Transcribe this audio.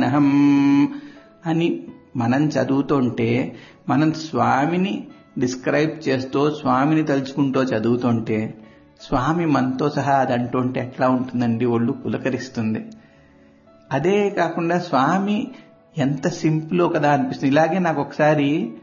శరణమహం అని మనం చదువుతుంటే, మనం స్వామిని డిస్క్రైబ్ చేస్తూ స్వామిని తలుచుకుంటూ చదువుతుంటే, స్వామి మనతో సహా అది అంటుంటే ఎట్లా ఉంటుందండి? ఒళ్ళు పులకరిస్తుంది. అదే కాకుండా స్వామి ఎంత సింపుల్ కదా అనిపిస్తుంది. ఇలాగే నాకు ఒకసారి